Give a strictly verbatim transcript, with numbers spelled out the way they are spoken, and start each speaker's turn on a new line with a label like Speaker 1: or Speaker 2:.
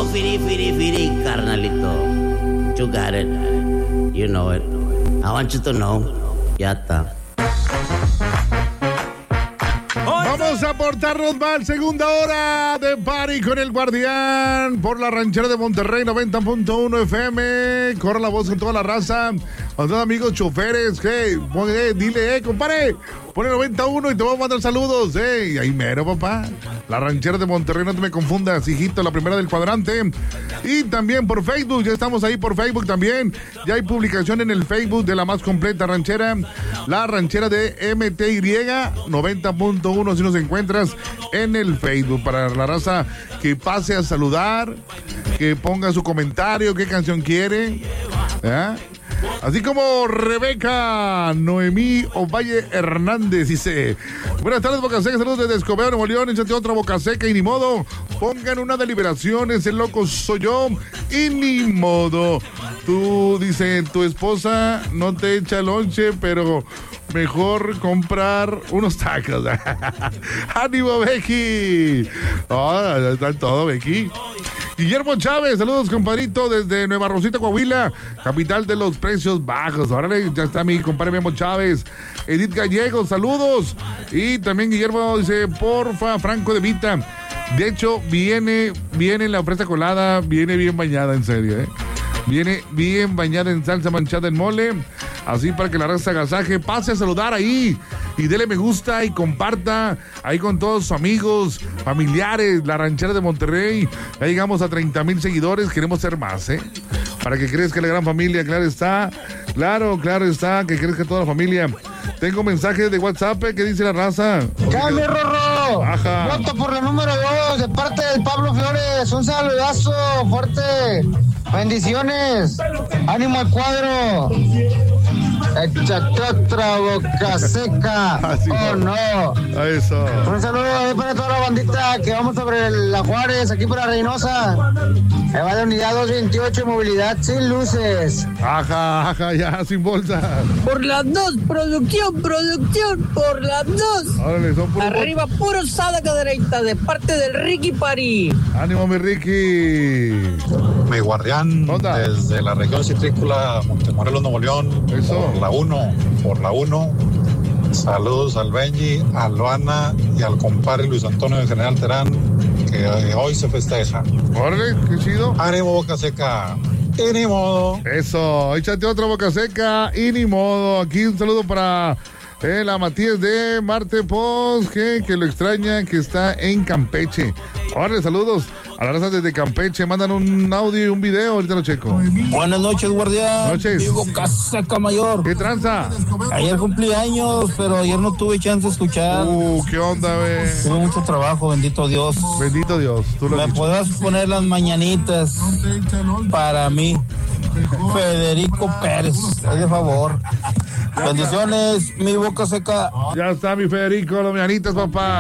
Speaker 1: firi, firi, firi, carnalito. You got it. You know it. I want you to know. Ya está.
Speaker 2: Vamos a portarnos mal, segunda hora de party con el Guardián por la ranchera de Monterrey, noventa punto uno F M. Corre la voz con toda la raza. A todos amigos choferes, hey, pon, eh, dile, eh, compadre, pone noventa y uno y te voy a mandar saludos, eh, ahí mero, papá. La ranchera de Monterrey, no te me confundas, hijito, la primera del cuadrante. Y también por Facebook, ya estamos ahí por Facebook también. Ya hay publicación en el Facebook de la más completa ranchera, la ranchera de M T Y noventa punto uno, si nos encuentras en el Facebook, para la raza que pase a saludar, que ponga su comentario, qué canción quiere, ¿eh? Así como Rebeca Noemí Ovalle Hernández dice: buenas tardes, Boca Seca, saludos desde Escobedo, Nuevo León. Échate otra Boca Seca y ni modo. Pongan una deliberación, ese loco soy yo y ni modo. Tú, dice, tu esposa no te echa lonche, pero mejor comprar unos tacos. ¡Ánimo, Becky! Oh, está todo, Becky. Guillermo Chávez, saludos, compadrito, desde Nueva Rosita, Coahuila, capital de los precios bajos. Órale, ya está mi compadre Memo Chávez. Edith Gallegos, saludos. Y también Guillermo dice: porfa, Franco de Vita. De hecho, viene, viene la fresa colada, viene bien bañada, en serio, ¿eh? Viene bien bañada en salsa manchada en mole. Así para que la raza agasaje, pase a saludar ahí y dele me gusta y comparta ahí con todos sus amigos, familiares, la ranchera de Monterrey. Ya llegamos a treinta mil seguidores, queremos ser más, ¿eh? Para que crezca la gran familia, claro está. Claro, claro está, que crezca toda la familia. Tengo mensajes de WhatsApp, ¿qué dice la raza?
Speaker 3: ¡Cami, Rorro!
Speaker 2: Ajá.
Speaker 3: Voto por la número dos, de parte de Pablo Flores. Un saludazo fuerte. Bendiciones. Ánimo al cuadro. Échate otra Boca Seca.
Speaker 2: Así
Speaker 3: oh
Speaker 2: no.
Speaker 3: no.
Speaker 2: A eso.
Speaker 3: Un saludo ahí para toda la bandita que vamos sobre la Juárez, aquí por la Reynosa. Ahí va la unidad doscientos veintiocho, movilidad sin luces.
Speaker 2: Ajá, ajá, ya, sin bolsa.
Speaker 4: Por las dos, producción, producción, por las dos.
Speaker 2: Órale, son puros
Speaker 4: Arriba, puro Sádaca derecha, de parte del Ricky París.
Speaker 2: ánimo, mi Ricky.
Speaker 5: Mi Guardián,
Speaker 2: ¿Onda?
Speaker 5: desde la región citrícola Montemorelos, Nuevo León,
Speaker 2: Eso.
Speaker 5: por la uno, por la uno. Saludos al Benji, a Luana y al compadre Luis Antonio de General Terán, que hoy se festeja.
Speaker 2: Órale, qué chido.
Speaker 5: Ánimo, Boca Seca. Y ni modo.
Speaker 2: Eso, échate otra Boca Seca y ni modo. Aquí un saludo para eh, la Matías de Marte Post, que, que lo extraña, que está en Campeche. Órale, saludos a la raza desde Campeche. Mandan un audio y un video, ahorita lo checo.
Speaker 6: Buenas noches, Guardián.
Speaker 2: Noches.
Speaker 6: Digo, Casaca Mayor.
Speaker 2: ¿Qué tranza?
Speaker 6: Ayer cumplí años, pero ayer no tuve chance de escuchar.
Speaker 2: Uh, ¿qué onda, ve?
Speaker 6: Tuve mucho trabajo, bendito Dios.
Speaker 2: Bendito Dios, tú lo
Speaker 6: ¿Me
Speaker 2: has dicho.
Speaker 6: puedas poner las mañanitas para mí? Federico Pérez, haz de favor. Bendiciones, mi Boca Seca.
Speaker 2: Ya está mi Federico, los mañanitas, papá.